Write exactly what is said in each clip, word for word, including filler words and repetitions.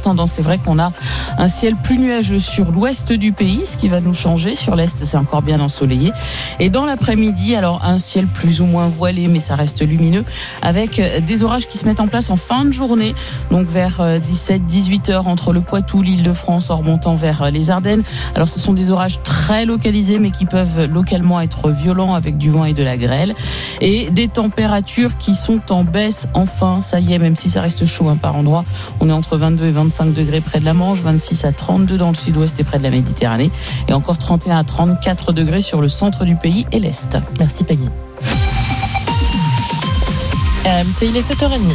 tendance, c'est vrai qu'on a un ciel plus nuageux sur l'ouest du pays, ce qui va nous changer. Sur l'est, c'est encore bien ensoleillé. Et dans l'après-midi, alors un ciel plus ou moins voilé, mais ça reste lumineux, avec des orages qui se mettent en place en fin de journée, donc vers dix-sept à dix-huit heures entre le Poitou, l'Île-de-France, en remontant vers les Ardennes. Alors ce sont des orages très localisés, mais qui peuvent localement être violents avec du vent et de la grêle. Et des températures qui sont en baisse, enfin, ça y est, même si ça reste chaud hein, par endroit. On est entre vingt-deux et vingt-cinq degrés près de la Manche, vingt-six à trente-deux dans le sud-ouest et près de la Méditerranée, et encore trente et un à trente-quatre degrés sur le centre du pays et l'est. Merci Peggy. R M C, il est sept heures trente.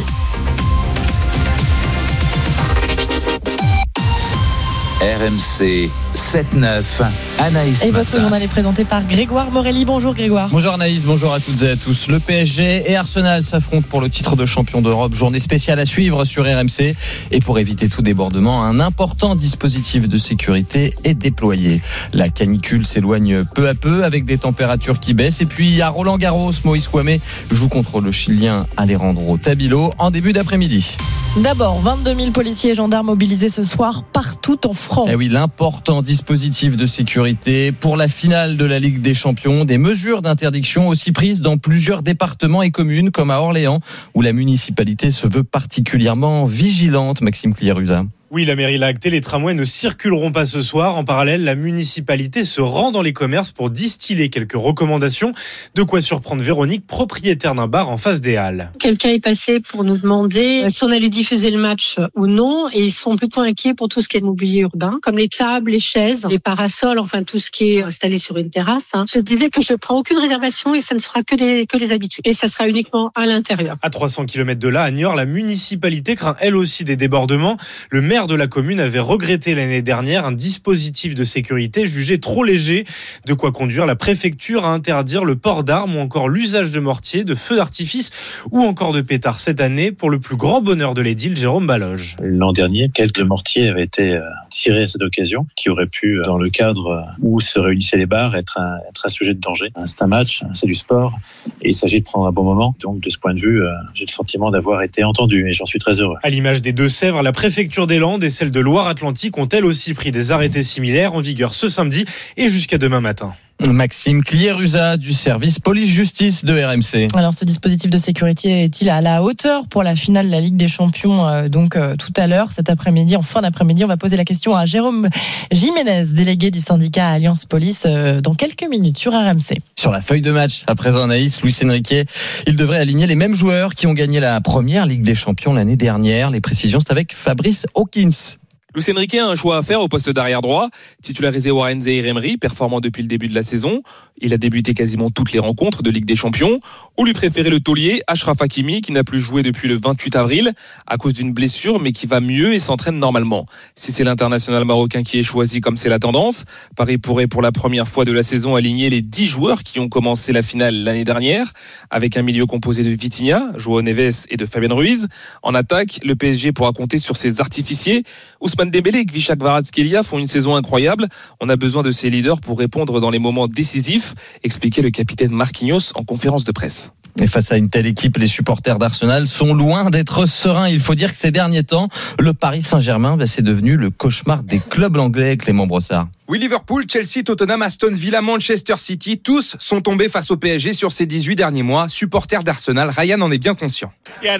R M C sept neuf, Anaïs Et Matin. votre journal est présenté par Grégoire Morelli. Bonjour Grégoire. Bonjour Anaïs, bonjour à toutes et à tous. Le P S G et Arsenal s'affrontent pour le titre de champion d'Europe. Journée spéciale à suivre sur R M C. Et pour éviter tout débordement, un important dispositif de sécurité est déployé. La canicule s'éloigne peu à peu avec des températures qui baissent. Et puis à Roland-Garros, Moïse Kouamé joue contre le Chilien Alejandro Tabilo en début d'après-midi. D'abord, vingt-deux mille policiers et gendarmes mobilisés ce soir partout en France. Eh oui, l'important dispositif de sécurité pour la finale de la Ligue des Champions. Des mesures d'interdiction aussi prises dans plusieurs départements et communes, comme à Orléans, où la municipalité se veut particulièrement vigilante. Maxime Clieruzat. Oui, la mairie l'a acté, les tramways ne circuleront pas ce soir. En parallèle, la municipalité se rend dans les commerces pour distiller quelques recommandations. De quoi surprendre Véronique, propriétaire d'un bar en face des Halles. Quelqu'un est passé pour nous demander si on allait diffuser le match ou non, et ils sont plutôt inquiets pour tout ce qui est mobilier urbain, comme les tables, les chaises, les parasols, enfin tout ce qui est installé sur une terrasse. Je disais que je prends aucune réservation et ça ne sera que des, que des habitués. Et ça sera uniquement à l'intérieur. À trois cents kilomètres de là, à Niort, la municipalité craint elle aussi des débordements. Le maire de la commune avait regretté l'année dernière un dispositif de sécurité jugé trop léger, de quoi conduire la préfecture à interdire le port d'armes ou encore l'usage de mortiers, de feux d'artifice ou encore de pétards cette année, pour le plus grand bonheur de l'édile Jérôme Baloge. L'an dernier, quelques mortiers avaient été tirés à cette occasion, qui auraient pu, dans le cadre où se réunissaient les bars, être un, être un sujet de danger. C'est un match, c'est du sport et il s'agit de prendre un bon moment. Donc de ce point de vue, j'ai le sentiment d'avoir été entendu et j'en suis très heureux. À l'image des Deux-Sèvres, la préfecture des Landes et celle de Loire-Atlantique ont elles aussi pris des arrêtés similaires en vigueur ce samedi et jusqu'à demain matin. Maxime Clieruzat du service police-justice de R M C. Alors ce dispositif de sécurité est-il à la hauteur pour la finale de la Ligue des Champions euh, donc euh, tout à l'heure, cet après-midi, en fin d'après-midi? On va poser la question à Jérôme Jiménez, délégué du syndicat Alliance Police, euh, dans quelques minutes sur R M C. Sur la feuille de match, à présent Anaïs, Luis Enrique, il devrait aligner les mêmes joueurs qui ont gagné la première Ligue des Champions l'année dernière. Les précisions, c'est avec Fabrice Hawkins. Luis Enrique a un choix à faire au poste d'arrière droit. Titularisé Warren Zaïre-Emery, performant depuis le début de la saison. Il a débuté quasiment toutes les rencontres de Ligue des Champions. Ou lui préférer le taulier Achraf Hakimi, qui n'a plus joué depuis le vingt-huit avril à cause d'une blessure, mais qui va mieux et s'entraîne normalement. Si c'est l'international marocain qui est choisi comme c'est la tendance, Paris pourrait pour la première fois de la saison aligner les dix joueurs qui ont commencé la finale l'année dernière, avec un milieu composé de Vitinha, João Neves et de Fabien Ruiz. En attaque, le P S G pourra compter sur ses artificiers. Ousmane Dembélé et Kvicha Kvaratskhelia font une saison incroyable. On a besoin de ces leaders pour répondre dans les moments décisifs, expliquait le capitaine Marquinhos en conférence de presse. Et face à une telle équipe, les supporters d'Arsenal sont loin d'être sereins. Il faut dire que ces derniers temps, le Paris Saint-Germain, bah, c'est devenu le cauchemar des clubs anglais, Clément Brossard. Oui, Liverpool, Chelsea, Tottenham, Aston Villa, Manchester City, tous sont tombés face au P S G sur ces dix-huit derniers mois. Supporters d'Arsenal, Ryan en est bien conscient.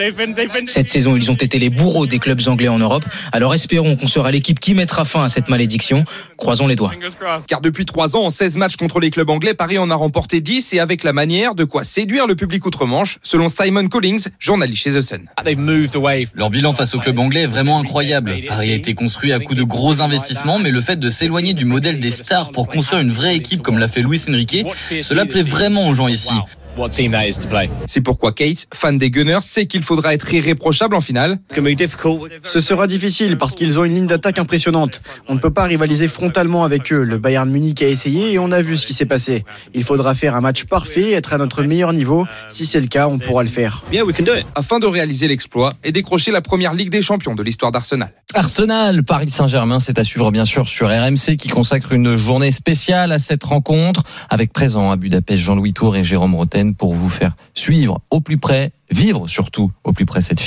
Cette saison, ils ont été les bourreaux des clubs anglais en Europe. Alors espérons qu'on sera l'équipe qui mettra fin à cette malédiction. Croisons les doigts. Car depuis trois ans, en seize matchs contre les clubs anglais, Paris en a remporté dix et avec la manière de quoi séduire le public outre-Manche, selon Simon Collins, journaliste chez The Sun. Leur bilan face au club anglais est vraiment incroyable. Paris a été construit à coup de gros investissements, mais le fait de s'éloigner du modèle des stars pour construire une vraie équipe comme l'a fait Luis Enrique, cela plaît vraiment aux gens ici. C'est pourquoi Case, fan des Gunners, sait qu'il faudra être irréprochable en finale. Ce sera difficile parce qu'ils ont une ligne d'attaque impressionnante. On ne peut pas rivaliser frontalement avec eux. Le Bayern Munich a essayé et on a vu ce qui s'est passé. Il faudra faire un match parfait, être à notre meilleur niveau. Si c'est le cas, on pourra le faire. Afin de réaliser l'exploit et décrocher la première Ligue des Champions de l'histoire d'Arsenal. Arsenal, Paris Saint-Germain, c'est à suivre bien sûr sur R M C qui consacre une journée spéciale à cette rencontre avec présent à Budapest Jean-Louis Tour et Jérôme Roten pour vous faire suivre au plus près, vivre surtout au plus près cette finale.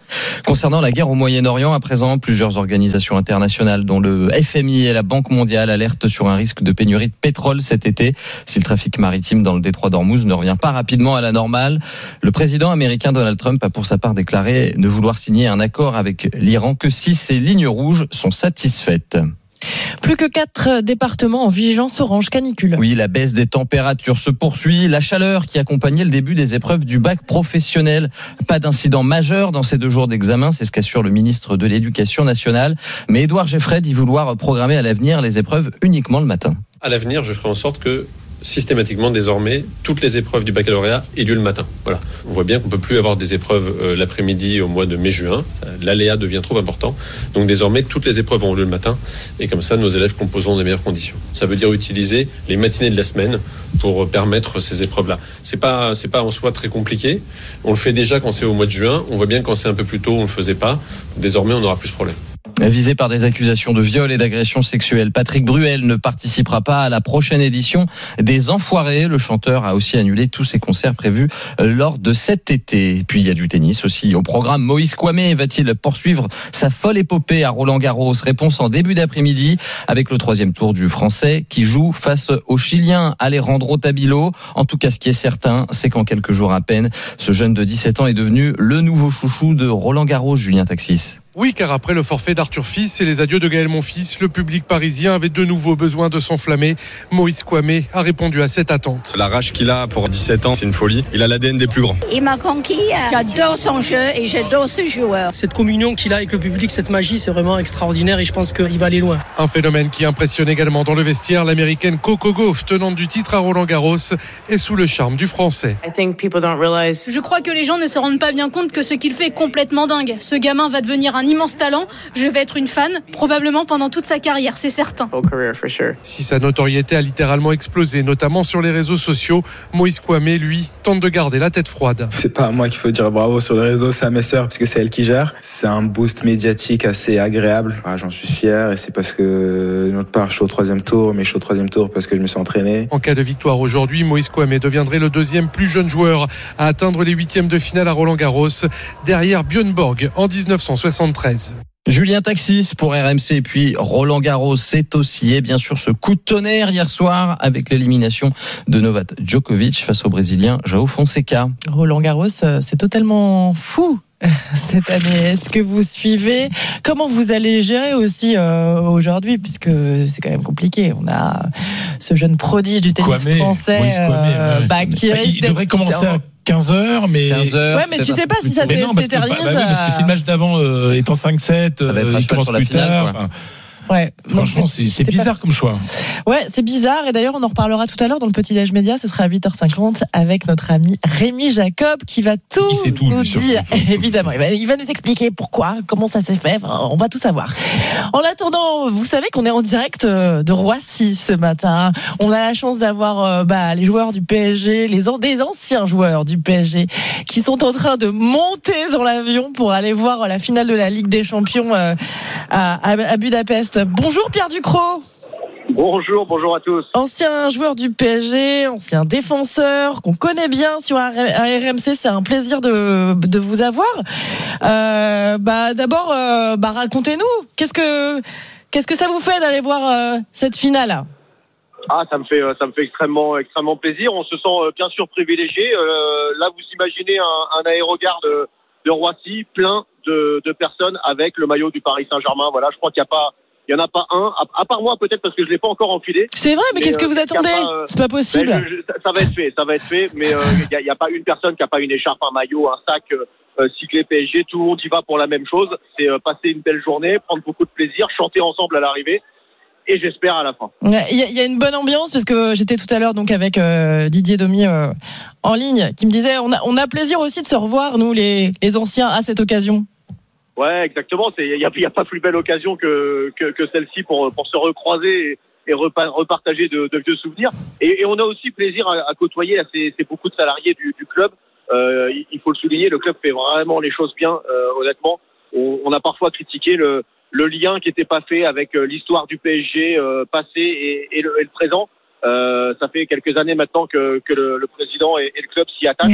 Concernant la guerre au Moyen-Orient, à présent, plusieurs organisations internationales, dont le F M I et la Banque mondiale, alertent sur un risque de pénurie de pétrole cet été, si le trafic maritime dans le détroit d'Ormuz ne revient pas rapidement à la normale. Le président américain Donald Trump a pour sa part déclaré ne vouloir signer un accord avec l'Iran que si ses lignes rouges sont satisfaites. Plus que quatre départements en vigilance orange canicule. Oui, la baisse des températures se poursuit. La chaleur qui accompagnait le début des épreuves du bac professionnel. Pas d'incident majeur dans ces deux jours d'examen, c'est ce qu'assure le ministre de l'Éducation nationale. Mais Édouard Geffray dit vouloir programmer à l'avenir les épreuves uniquement le matin. À l'avenir, je ferai en sorte que systématiquement, désormais, toutes les épreuves du baccalauréat aient lieu le matin. Voilà. On voit bien qu'on ne peut plus avoir des épreuves euh, l'après-midi au mois de mai-juin. L'aléa devient trop important. Donc désormais, toutes les épreuves auront lieu le matin. Et comme ça, nos élèves composeront dans les meilleures conditions. Ça veut dire utiliser les matinées de la semaine pour permettre ces épreuves-là. C'est pas, c'est pas en soi très compliqué. On le fait déjà quand c'est au mois de juin. On voit bien que quand c'est un peu plus tôt, on ne le faisait pas. Désormais, on n'aura plus ce problème. Visé par des accusations de viol et d'agression sexuelle, Patrick Bruel ne participera pas à la prochaine édition des Enfoirés. Le chanteur a aussi annulé tous ses concerts prévus lors de cet été. Puis il y a du tennis aussi au programme. Moïse Kouamé va-t-il poursuivre sa folle épopée à Roland-Garros? Réponse en début d'après-midi avec le troisième tour du Français qui joue face au Chilien Alejandro Tabilo. En tout cas, ce qui est certain, c'est qu'en quelques jours à peine, ce jeune de dix-sept ans est devenu le nouveau chouchou de Roland-Garros, Julien Taxis. Oui, car après le forfait d'Arthur Fils et les adieux de Gaël Monfils, le public parisien avait de nouveau besoin de s'enflammer. Moïse Kouamé a répondu à cette attente. La rage qu'il a pour dix-sept ans, c'est une folie. Il a l'A D N des plus grands. Il m'a conquis. J'adore son jeu et j'adore ce joueur. Cette communion qu'il a avec le public, cette magie, c'est vraiment extraordinaire et je pense qu'il va aller loin. Un phénomène qui impressionne également dans le vestiaire. L'américaine Coco Gauff, tenante du titre à Roland-Garros, est sous le charme du français. Je crois que les gens ne se rendent pas bien compte que ce qu'il fait est complètement dingue. Ce gamin va devenir un immense talent. Je vais être une fan, probablement pendant toute sa carrière, c'est certain. Si sa notoriété a littéralement explosé, notamment sur les réseaux sociaux, Moïse Kouamé, lui, tente de garder la tête froide. C'est pas à moi qu'il faut dire bravo sur les réseaux, c'est à mes sœurs, parce que c'est elles qui gèrent. C'est un boost médiatique assez agréable. Ah, j'en suis fier et c'est parce que, de notre part, je suis au troisième tour, mais je suis au troisième tour parce que je me suis entraîné. En cas de victoire aujourd'hui, Moïse Kouamé deviendrait le deuxième plus jeune joueur à atteindre les huitièmes de finale à Roland-Garros, derrière Björn Borg en dix-neuf cent soixante-treize. Julien Taxis pour R M C, puis Roland Garros s'est oscillé bien sûr ce coup de tonnerre hier soir avec l'élimination de Novak Djokovic face au Brésilien João Fonseca. Roland Garros, c'est totalement fou cette année. Est-ce que vous suivez? Comment vous allez gérer aussi euh, aujourd'hui, puisque c'est quand même compliqué. On a ce jeune prodige du tennis Kouamé, français Moïse Kouamé, euh, ouais. bah, qui bah, risque il devrait commencer à quinze heures, mais quinze heures, ouais, mais tu sais pas si ça s'éternise. Bah, bah oui, parce que si le match d'avant euh, est en cinq sept, euh, il commence plus tard. Enfin, Ouais. Franchement, Donc, c'est, c'est, c'est c'est bizarre pas... comme choix. Ouais, c'est bizarre. Et d'ailleurs, on en reparlera tout à l'heure dans le Petit Déj Média. Ce sera à huit heures cinquante avec notre ami Rémi Jacob qui va tout, tout nous lui, dire. surtout, Évidemment, il va, il va nous expliquer pourquoi, comment ça s'est fait. Enfin, on va tout savoir. En attendant, vous savez qu'on est en direct de Roissy ce matin. On a la chance d'avoir euh, bah, les joueurs du P S G, les an- des anciens joueurs du P S G qui sont en train de monter dans l'avion pour aller voir la finale de la Ligue des Champions euh, à, à Budapest. Bonjour Pierre Ducrot. Bonjour, bonjour à tous. Ancien joueur du P S G, ancien défenseur qu'on connaît bien sur R M C, c'est un plaisir de, de vous avoir. Euh, bah, d'abord, euh, bah, racontez-nous, qu'est-ce que, qu'est-ce que ça vous fait d'aller voir euh, cette finale? Ah, ça me fait, ça me fait extrêmement, extrêmement plaisir. On se sent bien sûr privilégié. Euh, là, vous imaginez un, un aérogare de, de Roissy plein de, de personnes avec le maillot du Paris Saint-Germain. Voilà, je crois qu'il n'y a pas. Il n'y en a pas un, à, à part moi peut-être parce que je ne l'ai pas encore enfilé. C'est vrai, mais, mais qu'est-ce que euh, vous attendez pas, euh, C'est pas possible. Ben, je, je, ça, ça va être fait, ça va être fait, mais il euh, n'y a, a pas une personne qui n'a pas une écharpe, un maillot, un sac euh, cyclé P S G. Tout le monde y va pour la même chose. C'est euh, passer une belle journée, prendre beaucoup de plaisir, chanter ensemble à l'arrivée. Et j'espère à la fin. Il y, y a une bonne ambiance parce que j'étais tout à l'heure donc avec euh, Didier Domi euh, en ligne qui me disait on a, on a plaisir aussi de se revoir nous les, les anciens à cette occasion. Ouais, exactement. Il n'y a, y a pas plus belle occasion que, que, que celle-ci pour, pour se recroiser et, et repa, repartager de, de vieux souvenirs. Et, et on a aussi plaisir à, à côtoyer ces, ces beaucoup de salariés du, du club. Euh, il faut le souligner, le club fait vraiment les choses bien, euh, honnêtement. On, on a parfois critiqué le, le lien qui n'était pas fait avec l'histoire du P S G euh, passé et, et, le, et le présent. Euh, ça fait quelques années maintenant que, que le, le président et, et le club s'y attachent. Mmh.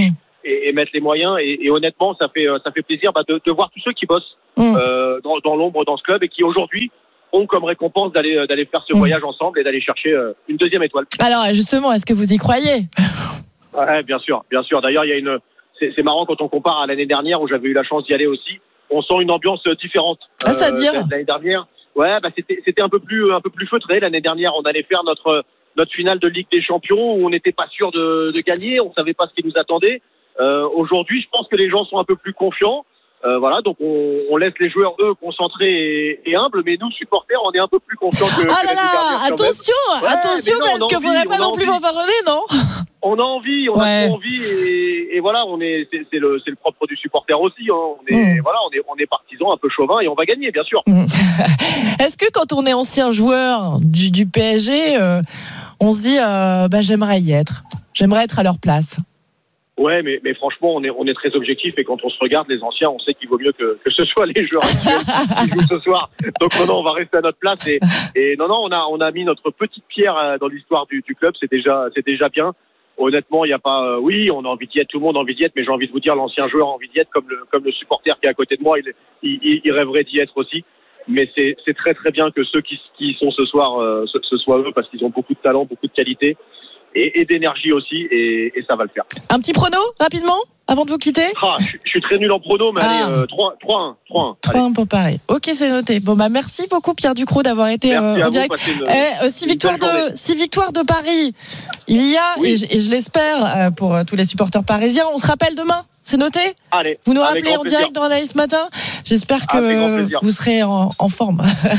et, et mettre les moyens. Et, et honnêtement, ça fait ça fait plaisir bah, de, de voir tous ceux qui bossent mmh. euh, dans, dans l'ombre dans ce club et qui aujourd'hui ont comme récompense d'aller d'aller faire ce mmh. voyage ensemble et d'aller chercher euh, une deuxième étoile. Alors justement, est-ce que vous y croyez ? Ouais, bien sûr, bien sûr. D'ailleurs, il y a une c'est, c'est marrant quand on compare à l'année dernière où j'avais eu la chance d'y aller aussi. On sent une ambiance différente. Ah, c'est-à-dire euh, l'année dernière. Ouais, bah c'était c'était un peu plus un peu plus feutré l'année dernière. On allait faire notre notre finale de Ligue des Champions où on n'était pas sûr de, de gagner, on savait pas ce qui nous attendait. Euh, aujourd'hui, je pense que les gens sont un peu plus confiants. Euh, voilà, donc on, on laisse les joueurs eux concentrés et, et humbles, mais nous supporters, on est un peu plus confiants que. Ah là là, attention, ouais, attention, non, parce que faudrait pas non plus fanfaronner, non ? On a envie, on ouais. a trop envie, et, et voilà, on est, c'est, c'est le, c'est le propre du supporter aussi. Hein. On est, mmh. voilà, on est, on est partisans, un peu chauvin, et on va gagner, bien sûr. Mmh. Est-ce que quand on est ancien joueur du, du P S G, euh, on se dit, euh, bah j'aimerais y être, j'aimerais être à leur place? Ouais, mais, mais franchement, on est, on est très objectif et quand on se regarde, les anciens, on sait qu'il vaut mieux que, que ce soit les joueurs actuels qui jouent ce soir. Donc non, non, on va rester à notre place et, et non, non, on a, on a mis notre petite pierre dans l'histoire du, du club. C'est déjà, c'est déjà bien. Honnêtement, il n'y a pas, euh, oui, on a envie d'y être, tout le monde a envie d'y être, mais j'ai envie de vous dire, l'ancien joueur a envie d'y être comme le, comme le supporter qui est à côté de moi, il, il, il rêverait d'y être aussi. Mais c'est, c'est très très bien que ceux qui, qui sont ce soir, euh, ce, ce soient eux parce qu'ils ont beaucoup de talent, beaucoup de qualité. Et, et d'énergie aussi, et, et ça va le faire. Un petit prono, rapidement, avant de vous quitter. Ah, je, je suis très nul en prono, mais ah. allez, euh, trois un. trois un pour Paris. Ok, c'est noté. Bon, bah, merci beaucoup, Pierre Ducrot, d'avoir été euh, en direct. Une, eh, euh, six, victoires de, six victoires de Paris. Il y a, oui. et, je, et je l'espère, euh, pour euh, tous les supporters parisiens, on se rappelle demain. C'est noté ? Allez. Vous nous rappelez en direct dans Anaïs Matin ? J'espère que vous serez en, en forme.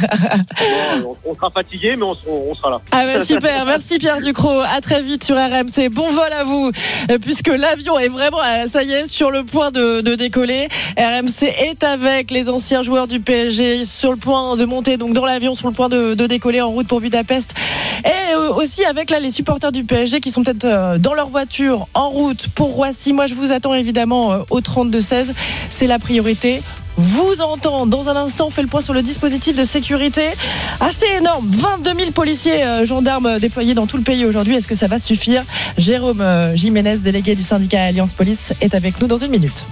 Non, on sera fatigué, mais on, on sera là. Ah bah super, merci Pierre Ducrot. À très vite sur R M C. Bon vol à vous, puisque l'avion est vraiment, ça y est, sur le point de, de décoller. R M C est avec les anciens joueurs du P S G sur le point de monter, donc dans l'avion, sur le point de, de décoller en route pour Budapest. Et aussi avec là les supporters du P S G qui sont peut-être dans leur voiture en route pour Roissy. Moi, je vous attends évidemment au trente-deux seize, c'est la priorité. Vous entend dans un instant, on fait le point sur le dispositif de sécurité assez énorme, vingt-deux mille policiers euh, gendarmes déployés dans tout le pays aujourd'hui. Est-ce que ça va suffire ? Jérôme euh, Jiménez, délégué du syndicat Alliance Police, est avec nous dans une minute.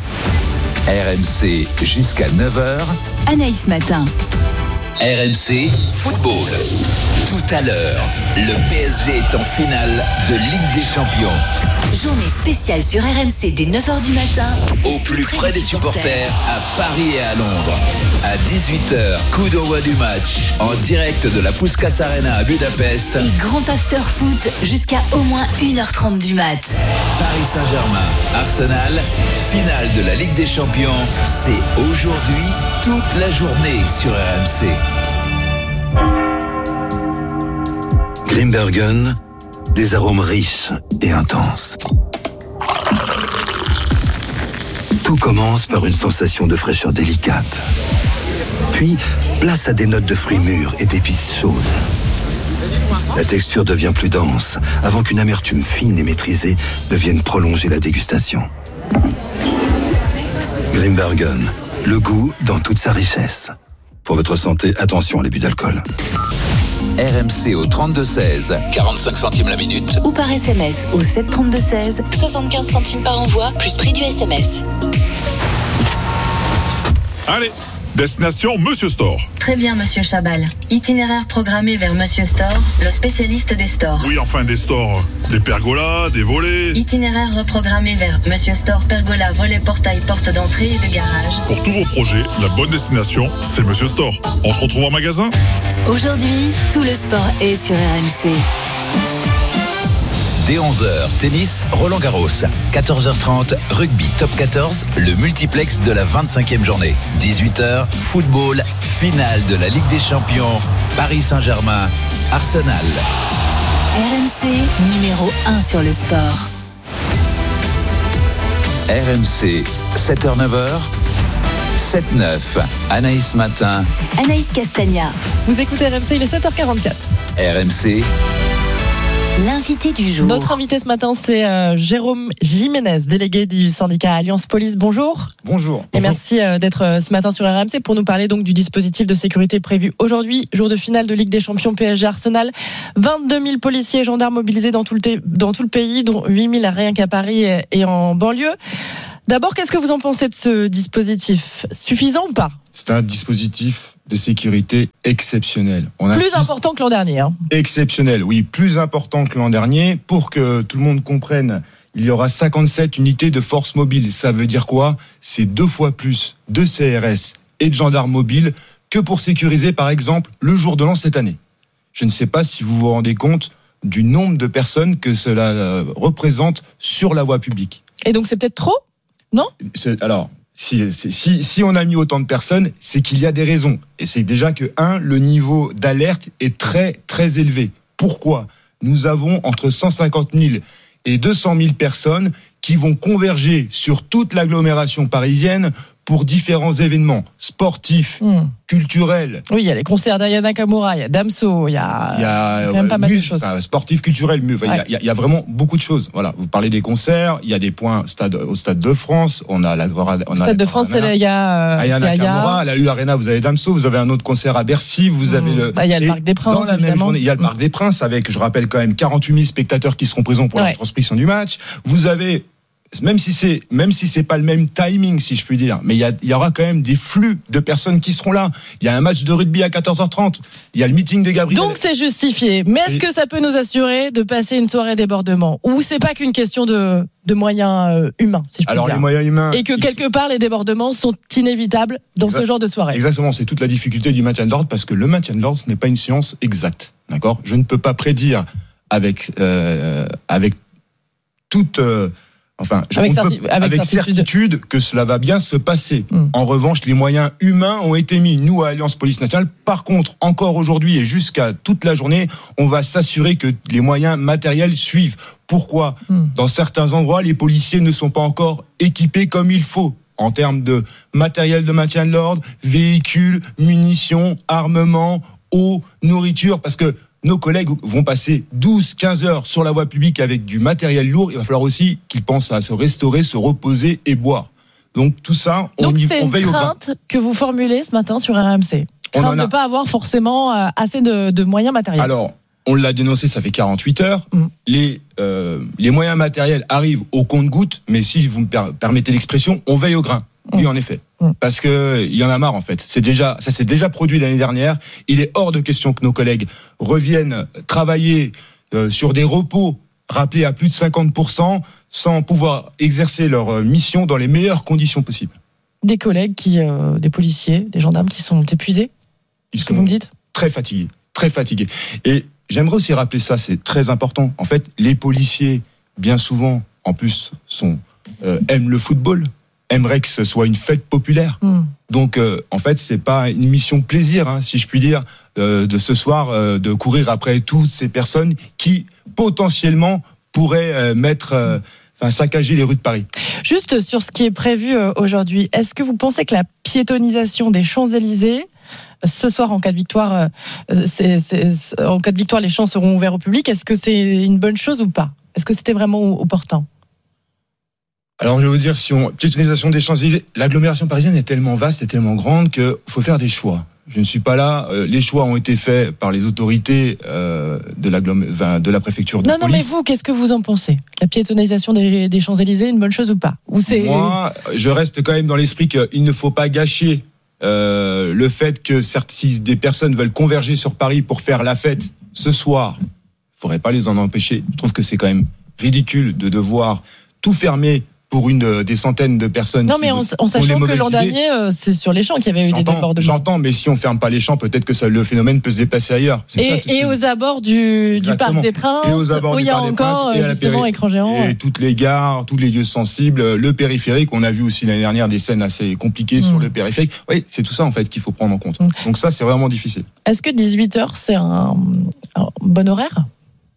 R M C jusqu'à neuf heures. Anaïs Matin. R M C Football. Tout à l'heure, le P S G est en finale de Ligue des Champions. Journée spéciale sur R M C dès neuf heures du matin. Au plus près des supporters, à Paris et à Londres. À dix-huit heures, coup d'envoi du match. En direct de la Puskás Arena à Budapest. Et grand after foot jusqu'à au moins une heure trente du mat. Paris Saint-Germain, Arsenal, finale de la Ligue des Champions. C'est aujourd'hui, toute la journée sur R M C. Grimbergen, des arômes riches et intenses. Tout commence par une sensation de fraîcheur délicate. Puis, place à des notes de fruits mûrs et d'épices chaudes. La texture devient plus dense, avant qu'une amertume fine et maîtrisée ne vienne prolonger la dégustation. Grimbergen, le goût dans toute sa richesse. Pour votre santé, attention à l'abus d'alcool. R M C au trente-deux seize, quarante-cinq centimes la minute. Ou par S M S au sept trente-deux seize, soixante-quinze centimes par envoi, plus prix du S M S. Allez, destination Monsieur Store. Très bien, Monsieur Chabal. Itinéraire programmé vers Monsieur Store, le spécialiste des stores. Oui, enfin des stores. Des pergolas, des volets. Itinéraire reprogrammé vers Monsieur Store, pergola, volet, portail, porte d'entrée et de garage. Pour tous vos projets, la bonne destination, c'est Monsieur Store. On se retrouve en magasin ? Aujourd'hui, tout le sport est sur R M C. Dès onze heures, tennis, Roland Garros. quatorze heures trente, rugby top quatorze, le multiplex de la vingt-cinquième journée. dix-huit heures, football, finale de la Ligue des Champions. Paris Saint-Germain, Arsenal. R M C, numéro un sur le sport. R M C, sept heures neuf heures. sept neuf, Anaïs Matin. Anaïs Castagna. Vous écoutez R M C, il est sept heures quarante-quatre. R M C, L'invité du jour. Notre invité ce matin, c'est euh, Jérôme Jiménez, délégué du syndicat Alliance Police. Bonjour. Bonjour. Et Bonjour. merci euh, d'être euh, ce matin sur R M C pour nous parler donc du dispositif de sécurité prévu aujourd'hui, jour de finale de Ligue des Champions P S G Arsenal. vingt-deux mille policiers et gendarmes mobilisés dans tout le, t- dans tout le pays, dont huit mille rien qu'à Paris et, et en banlieue. D'abord, qu'est-ce que vous en pensez de ce dispositif ? Suffisant ou pas ? C'est un dispositif de sécurité exceptionnel. On Plus assiste... important que l'an dernier. Hein. Exceptionnel, oui, plus important que l'an dernier. Pour que tout le monde comprenne, il y aura cinquante-sept unités de force mobile. Ça veut dire quoi ? C'est deux fois plus de C R S et de gendarmes mobiles que pour sécuriser, par exemple, le jour de l'an cette année. Je ne sais pas si vous vous rendez compte du nombre de personnes que cela euh, représente sur la voie publique. Et donc c'est peut-être trop ? Non ? c'est, Alors, si, si, si on a mis autant de personnes, c'est qu'il y a des raisons. Et c'est déjà que, un, le niveau d'alerte est très, très élevé. Pourquoi ? Nous avons entre cent cinquante mille et deux cent mille personnes qui vont converger sur toute l'agglomération parisienne pour différents événements sportifs, mmh. culturels. Oui, il y a les concerts d'Ayana Kamura, il y a Damso, il y a, il y a quand même pas mal mus, de choses. Enfin, sportifs, culturels, il, ouais. y a, il y a vraiment beaucoup de choses. Voilà, vous parlez des concerts, il y a des points stade, au Stade de France, on a la on a Stade de France, c'est il y a Ayana Kamura, à la U Arena, vous avez Damso, vous avez un autre concert à Bercy, vous avez mmh. le bah, il y a le Parc des Princes dans la évidemment. même journée, il y a le Parc des Princes avec, je rappelle quand même quarante-huit mille spectateurs qui seront présents pour ouais. la transmission du match. Vous avez Même si c'est même si c'est pas le même timing, si je puis dire, mais il y, a, il y aura quand même des flux de personnes qui seront là. Il y a un match de rugby à quatorze heures trente. Il y a le meeting de Gabriel. Donc c'est justifié. Mais est-ce que ça peut nous assurer de passer une soirée débordement ? Ou c'est pas qu'une question de, de moyens euh, humains, si je puis Alors dire. les moyens humains. Et que quelque part les débordements sont inévitables dans exact, ce genre de soirée. Exactement. C'est toute la difficulté du maintien de l'ordre parce que le maintien de l'ordre ce n'est pas une science exacte. D'accord ? Je ne peux pas prédire avec euh, avec toute euh, Enfin, je avec, peut, certi- avec, avec certitude. certitude que cela va bien se passer. Mmh. En revanche, les moyens humains ont été mis, nous, à Alliance Police Nationale. Par contre, encore aujourd'hui et jusqu'à toute la journée, on va s'assurer que les moyens matériels suivent. Pourquoi ? mmh. Dans certains endroits, les policiers ne sont pas encore équipés comme il faut en termes de matériel de maintien de l'ordre, véhicules, munitions, armements, eau, nourriture, parce que nos collègues vont passer douze à quinze heures sur la voie publique avec du matériel lourd. Il va falloir aussi qu'ils pensent à se restaurer, se reposer et boire. Donc tout ça, on, Donc, y, c'est on veille au grain. Donc c'est une crainte que vous formulez ce matin sur R M C. Crainte de ne pas avoir forcément assez de, de moyens matériels. Alors, on l'a dénoncé, ça fait quarante-huit heures. Mmh. Les, euh, les moyens matériels arrivent au compte-gouttes, mais si vous me per- permettez l'expression, on veille au grain. Oui, en effet. Parce que il y en a marre, en fait. C'est déjà, ça s'est déjà produit l'année dernière. Il est hors de question que nos collègues reviennent travailler euh, sur des repos rappelés à plus de cinquante pour cent sans pouvoir exercer leur mission dans les meilleures conditions possibles. Des collègues qui, euh, des policiers, des gendarmes qui sont épuisés. Ils ce que vous me dites ? Très fatigués, très fatigués. Et j'aimerais aussi rappeler ça, c'est très important. En fait, les policiers, bien souvent, en plus, sont euh, aiment le football. Aimerait que ce soit une fête populaire. Mmh. Donc, euh, en fait, c'est pas une mission plaisir, hein, si je puis dire, euh, de ce soir, euh, de courir après toutes ces personnes qui, potentiellement, pourraient euh, mettre, euh, enfin, saccager les rues de Paris. Juste sur ce qui est prévu euh, aujourd'hui, est-ce que vous pensez que la piétonisation des Champs-Élysées, ce soir, en cas de victoire, euh, c'est, c'est, en cas de victoire, les champs seront ouverts au public, est-ce que c'est une bonne chose ou pas ? Est-ce que c'était vraiment opportun ? Alors, je vais vous dire, si on, piétonisation des Champs-Élysées, l'agglomération parisienne est tellement vaste et tellement grande qu'il faut faire des choix. Je ne suis pas là. Euh, les choix ont été faits par les autorités euh, de, enfin, de la préfecture de non, police. Non, mais vous, qu'est-ce que vous en pensez ? La piétonisation des, des Champs-Élysées, une bonne chose ou pas ? Ou c'est... Moi, je reste quand même dans l'esprit qu'il ne faut pas gâcher euh, le fait que certes, si des personnes veulent converger sur Paris pour faire la fête ce soir, il ne faudrait pas les en empêcher. Je trouve que c'est quand même ridicule de devoir tout fermer pour une des centaines de personnes. Non, mais en, en sachant que l'an dernier, euh, c'est sur les champs qu'il y avait eu j'entends, des débordements. J'entends, mais si on ferme pas les champs, peut-être que ça, le phénomène peut se déplacer ailleurs. C'est et ça, et aux abords du, du Parc des Princes, où il y a encore Princes, justement péri- écran géant. Et toutes les gares, tous les lieux sensibles, le périphérique. On a vu aussi l'année dernière des scènes assez compliquées mmh. sur le périphérique. Oui, c'est tout ça en fait qu'il faut prendre en compte. Mmh. Donc ça, c'est vraiment difficile. Est-ce que dix-huit heures, c'est un, un bon horaire ?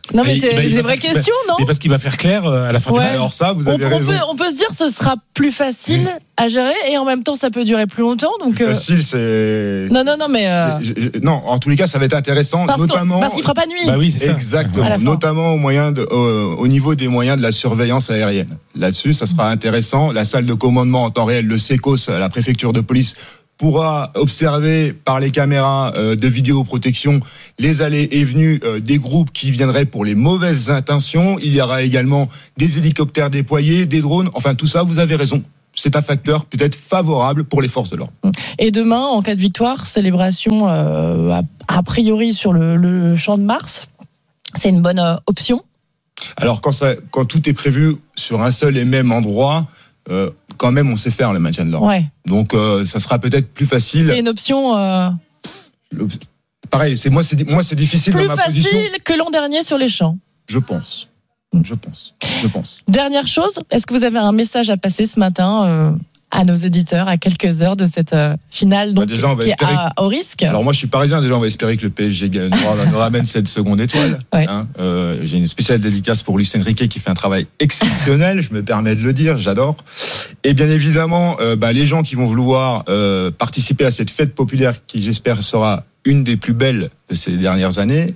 Non, mais Et- c'est bah, il des va vraies faire- questions, non Et parce qu'il va faire clair euh, à la fin du Ouais. match. Alors ça, vous on, avez on raison. peut, on peut se dire que ce sera plus facile à gérer et en même temps ça peut durer plus longtemps. Donc, euh, Facile, c'est. non, non, non, mais. euh, Je- je- non, en tous les cas, ça va être intéressant, Parce, qu'on- notamment. parce qu'il fera pas nuit. Bah oui, c'est ça. Exactement, À la fin. notamment au, moyen de, au, au niveau des moyens de la surveillance aérienne. Là-dessus, ça sera intéressant. La salle de commandement en temps réel, le SECOS, la préfecture de police, pourra observer par les caméras euh, de vidéoprotection les allées et venues euh, des groupes qui viendraient pour les mauvaises intentions. Il y aura également des hélicoptères déployés, des drones. Enfin, tout ça, vous avez raison. C'est un facteur peut-être favorable pour les forces de l'ordre. Et demain, en cas de victoire, célébration euh, a, a priori sur le, le champ de Mars. C'est une bonne euh, option. Alors, quand, ça, quand tout est prévu sur un seul et même endroit, euh, quand même, on sait faire le maintien de l'ordre. Ouais. Donc, euh, ça sera peut-être plus facile. C'est une option euh, Le- Pareil, c'est moi, c'est moi, c'est difficile plus dans ma facile position. que l'an dernier sur les champs. Je pense. Je pense. Je pense. Dernière chose, est-ce que vous avez un message à passer ce matin euh, à nos auditeurs à quelques heures de cette euh, finale donc, Bah, déjà, on va qui est espérer à- au risque? Alors moi, je suis parisien. Déjà, on va espérer que le P S G gagne- nous, nous ramène cette seconde étoile. Ouais. Hein. Euh, j'ai une spéciale dédicace pour Luis Enrique qui fait un travail exceptionnel. Je me permets de le dire. J'adore. Et bien évidemment, euh, bah, les gens qui vont vouloir euh, participer à cette fête populaire qui, j'espère, sera une des plus belles de ces dernières années,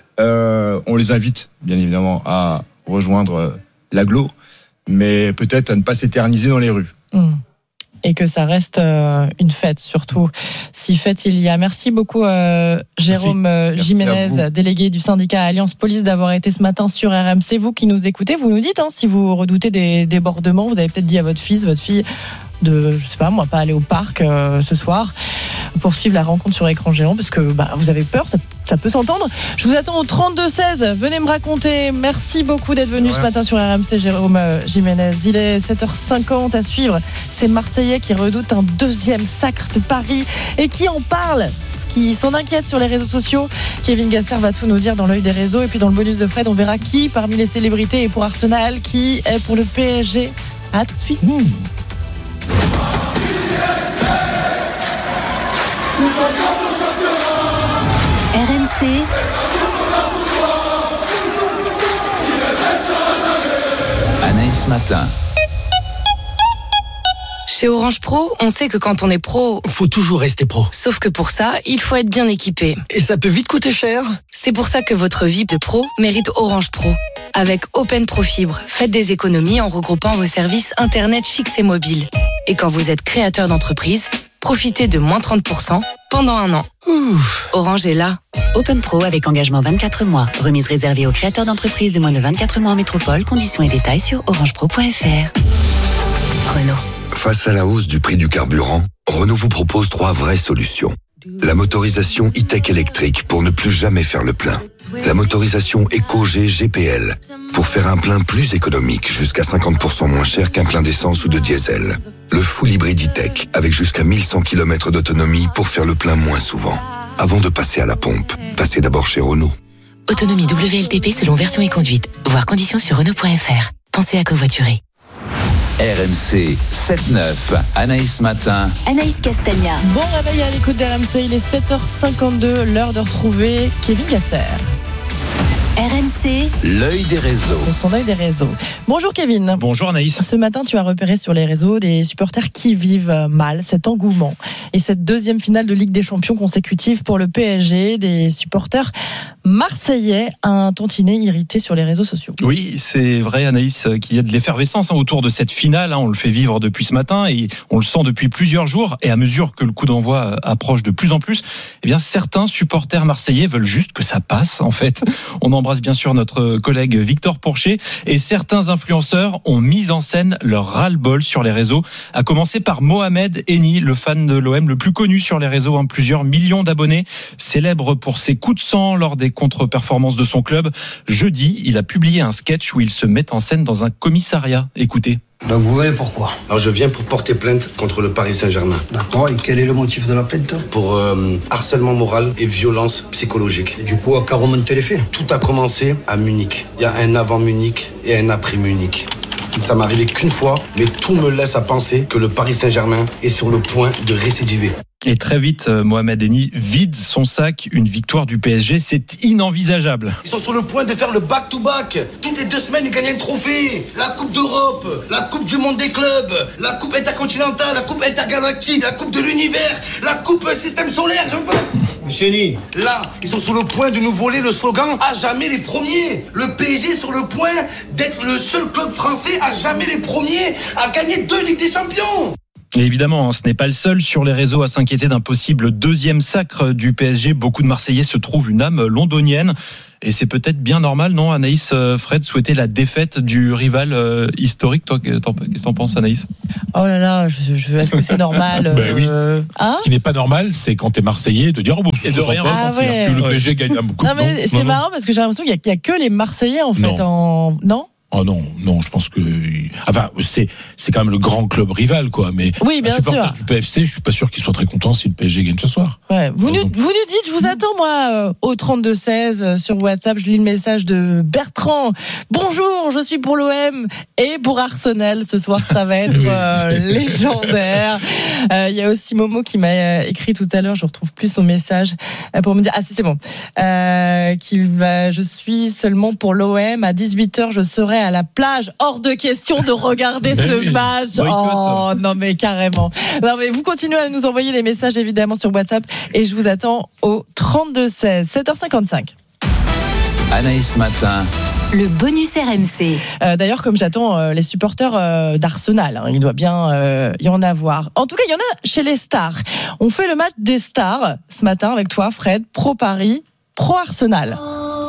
euh, on les invite bien évidemment à rejoindre euh, l'agglo, mais peut-être à ne pas s'éterniser dans les rues. Mmh. Et que ça reste euh, une fête, surtout si fête il y a. Merci beaucoup euh, Jérôme euh, Merci à Jiménez, vous. délégué du syndicat Alliance Police, d'avoir été ce matin sur R M C. Vous qui nous écoutez, vous nous dites hein, si vous redoutez des débordements. Vous avez peut-être dit à votre fils, votre fille de, je sais pas moi, pas aller au parc euh, ce soir pour suivre la rencontre sur écran géant parce que bah, vous avez peur, ça, ça peut s'entendre. Je vous attends au trente-deux seize, venez me raconter. Merci beaucoup d'être venu Ouais. ce matin sur R M C, Jérôme euh, Jiménez. Il est sept heures cinquante à suivre. C'est Marseillais qui redoute un deuxième sacre de Paris et qui en parle, qui s'en inquiète sur les réseaux sociaux. Kevin Gasser va tout nous dire dans l'œil des réseaux. Et puis dans le bonus de Fred, on verra qui parmi les célébrités est pour Arsenal, qui est pour le P S G. À tout de suite. Mmh. R M C, Anaïs Matin. Chez Orange Pro, on sait que quand on est pro, faut toujours rester pro. sauf que pour ça, il faut être bien équipé. Et ça peut vite coûter cher. C'est pour ça que votre vie de pro mérite Orange Pro. Avec Open Pro Fibre, faites des économies en regroupant vos services Internet fixe et mobile. Et quand vous êtes créateur d'entreprise, profitez de moins trente pour cent pendant un an. Ouf. Orange est là. Open Pro avec engagement vingt-quatre mois. Remise réservée aux créateurs d'entreprises de moins de vingt-quatre mois en métropole. Conditions et détails sur orangepro point f r. Renault. Face à la hausse du prix du carburant, Renault vous propose trois vraies solutions. La motorisation e-tech électrique pour ne plus jamais faire le plein. La motorisation EcoG G P L pour faire un plein plus économique, jusqu'à cinquante pour cent moins cher qu'un plein d'essence ou de diesel. Le full hybride e-tech avec jusqu'à mille cent kilomètres d'autonomie pour faire le plein moins souvent. Avant de passer à la pompe, passez d'abord chez Renault. Autonomie W L T P selon version et conduite. Voir conditions sur Renault point f r. Pensez à covoiturer. R M C sept neuf, Anaïs Matin. Anaïs Castagna. Bon réveil à l'écoute d'R M C, il est sept heures cinquante-deux, l'heure de retrouver Kevin Gasser. R M C, L'œil des réseaux. Son œil des réseaux. Bonjour Kevin. Bonjour Anaïs. Ce matin, tu as repéré sur les réseaux des supporters qui vivent mal cet engouement et cette deuxième finale de Ligue des Champions consécutive pour le P S G. Des supporters marseillais, un tantinet irrité sur les réseaux sociaux. Oui, c'est vrai Anaïs qu'il y a de l'effervescence hein, autour de cette finale. Hein, on le fait vivre depuis ce matin et on le sent depuis plusieurs jours. Et à mesure que le coup d'envoi approche de plus en plus, eh bien certains supporters marseillais veulent juste que ça passe. En fait, on embrasse bien sûr notre collègue Victor Pourchet et certains influenceurs ont mis en scène leur ras-le-bol sur les réseaux, à commencer par Mohamed Eni, le fan de l'O M le plus connu sur les réseaux, hein, plusieurs millions d'abonnés, célèbre pour ses coups de sang lors des contre-performances de son club. Jeudi, il a publié un sketch où il se met en scène dans un commissariat. Écoutez. Donc vous venez pourquoi? Alors je viens pour porter plainte contre le Paris Saint-Germain. D'accord, et quel est le motif de la plainte? Pour euh, harcèlement moral et violence psychologique. Et du coup, à quoi remontent les faits? Tout a commencé à Munich. Il y a un avant Munich et un après Munich. Ça m'est arrivé qu'une fois, mais tout me laisse à penser que le Paris Saint-Germain est sur le point de récidiver. Et très vite, Mohamed Eni vide son sac. Une victoire du P S G, c'est inenvisageable. Ils sont sur le point de faire le back-to-back. Toutes les deux semaines, ils gagnent un trophée. La Coupe d'Europe, la Coupe du Monde des clubs, la Coupe intercontinentale, la Coupe intergalactique, la Coupe de l'univers, la Coupe système solaire, j'en peux. Chéni, là, ils sont sur le point de nous voler le slogan « À jamais les premiers ». Le P S G est sur le point d'être le seul club français à jamais les premiers à gagner deux Ligues des Champions. Et évidemment, ce n'est pas le seul sur les réseaux à s'inquiéter d'un possible deuxième sacre du P S G. Beaucoup de Marseillais se trouvent une âme londonienne. Et c'est peut-être bien normal, non, Anaïs, Fred, souhaiter la défaite du rival euh, historique. Toi, qu'est-ce que t'en penses, Anaïs? Oh là là, je, je, est-ce que c'est normal? Ben oui. euh, hein Ce qui n'est pas normal, c'est quand t'es Marseillais de dire oh, bon, et de rien ah ouais. que le P S G gagne la coupe. Non, mais non, c'est non, marrant non. parce que j'ai l'impression qu'il n'y a, a que les Marseillais, en fait, non. en. Non? Oh non, non, je pense que, enfin, c'est c'est quand même le grand club rival, quoi. Mais oui, bien sûr. Du P F C, je suis pas sûr qu'il soit très content si le P S G gagne ce soir. Ouais. Vous nous, vous nous dites, je vous attends moi euh, au trente-deux seize euh, sur WhatsApp. Je lis le message de Bertrand. Bonjour, je suis pour l'O M et pour Arsenal. Ce soir, ça va être euh, légendaire. Il euh, y a aussi Momo qui m'a euh, écrit tout à l'heure. Je retrouve plus son message euh, pour me dire ah si c'est bon. Euh, qu'il va. Je suis seulement pour l'O M à dix-huit heures. Je serai à la plage, hors de question de regarder ce oui. match. Oh non mais carrément. Non mais vous continuez à nous envoyer des messages évidemment sur WhatsApp et je vous attends au trente-deux seize, sept heures cinquante-cinq. Anaïs Matin. Le bonus R M C. Euh, d'ailleurs, comme j'attends euh, les supporters euh, d'Arsenal, hein, il doit bien euh, y en avoir. En tout cas, il y en a chez les stars. On fait le match des stars ce matin avec toi, Fred, pro Paris, pro Arsenal.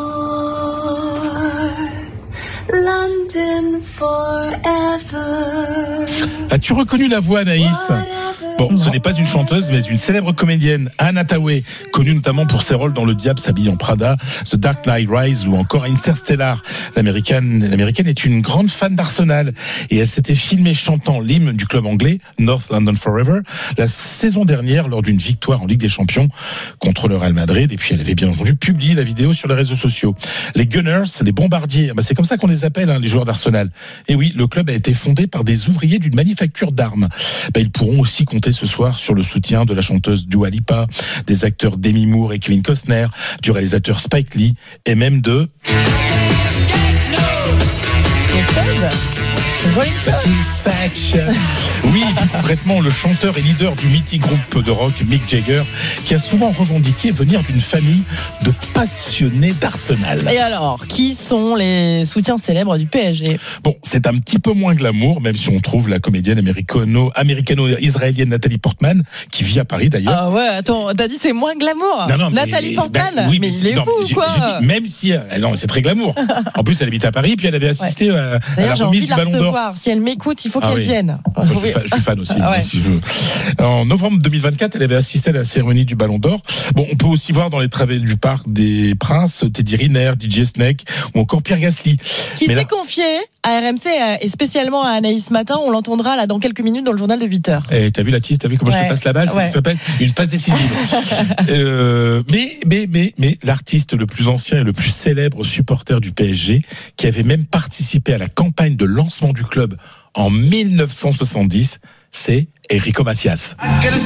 London forever. As-tu reconnu la voix, Anaïs? Bon, ce n'est pas une chanteuse, mais une célèbre comédienne, Anne Hathaway, connue notamment pour ses rôles dans Le Diable s'habille en Prada, The Dark Knight Rises ou encore Interstellar. L'américaine, l'américaine est une grande fan d'Arsenal et elle s'était filmée chantant l'hymne du club anglais, North London Forever, la saison dernière lors d'une victoire en Ligue des Champions contre le Real Madrid. Et puis elle avait bien entendu publié la vidéo sur les réseaux sociaux. Les Gunners, les bombardiers, bah c'est comme ça qu'on les appelle, hein, les joueurs d'Arsenal. Et oui, le club a été fondé par des ouvriers d'une manufacture d'armes. Bah, ils pourront aussi compter ce soir sur le soutien de la chanteuse Dua Lipa, des acteurs Demi Moore et Kevin Costner, du réalisateur Spike Lee et même de... Satisfaction. Oui, plus concrètement, le chanteur et leader du mythique groupe de rock Mick Jagger, qui a souvent revendiqué venir d'une famille de passionnés d'Arsenal. Et alors, qui sont les soutiens célèbres du P S G? Bon, c'est un petit peu moins glamour, même si on trouve la comédienne américano, américano-israélienne Nathalie Portman, qui vit à Paris d'ailleurs. Ah ouais, attends, t'as dit c'est moins glamour. Non, non, Nathalie mais, Portman, bah, oui, mais, mais il est non, fou ou quoi? Dis, même si, non, c'est très glamour. En plus, elle habite à Paris, puis elle avait assisté ouais. à, à la remise du Ballon d'Or. Si elle m'écoute, il faut qu'elle ah oui. vienne. Moi, je, suis fan, je suis fan aussi. Ah ouais. Si je veux. En novembre deux mille vingt-quatre, elle avait assisté à la cérémonie du Ballon d'Or. Bon, on peut aussi voir dans les travées du Parc des Princes, Teddy Riner, D J Snake ou encore Pierre Gasly. Qui s'est là... confié à R M C et spécialement à Anaïs Matin. On l'entendra là dans quelques minutes dans le journal de huit heures. Et t'as vu la tisse, t'as vu comment ouais. je te passe la balle? Ouais. Ça s'appelle une passe décisive. euh, mais, mais, mais, mais, l'artiste le plus ancien et le plus célèbre supporter du P S G, qui avait même participé à la campagne de lancement du club en mille neuf cent soixante-dix, c'est Enrico Macias.